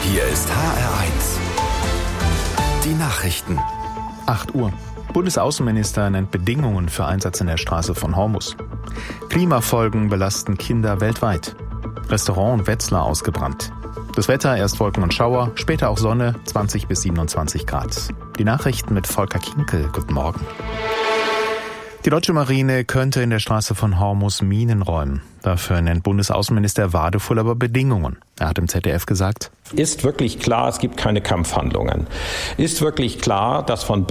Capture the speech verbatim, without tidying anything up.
Hier ist H R eins. Die Nachrichten. acht Uhr. Bundesaußenminister nennt Bedingungen für Einsatz in der Straße von Hormuz. Klimafolgen belasten Kinder weltweit. Restaurant Wetzlar ausgebrannt. Das Wetter, erst Wolken und Schauer, später auch Sonne, zwanzig bis siebenundzwanzig Grad. Die Nachrichten mit Volker Kinkel. Guten Morgen. Die deutsche Marine könnte in der Straße von Hormuz Minen räumen. Dafür nennt Bundesaußenminister Wadefull aber Bedingungen. Er hat im Z D F gesagt: Ist wirklich klar, es gibt keine Kampfhandlungen. Ist wirklich klar, dass von